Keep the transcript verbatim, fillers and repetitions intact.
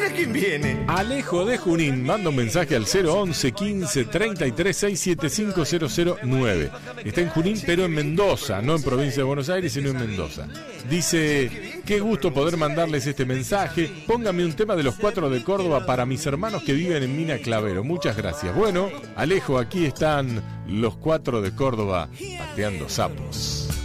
mira quién viene. Alejo de Junín manda un mensaje al cero once quince treinta y tres sesenta y siete cinco cero cero nueve. Está en Junín, pero en Mendoza, no en provincia de Buenos Aires, sino en Mendoza. Dice: qué gusto poder mandarles este mensaje. Póngame un tema de los Cuatro de Córdoba para mis hermanos que viven en Mina Clavero. Muchas gracias. Bueno, Alejo, aquí están los Cuatro de Córdoba pateando sapos.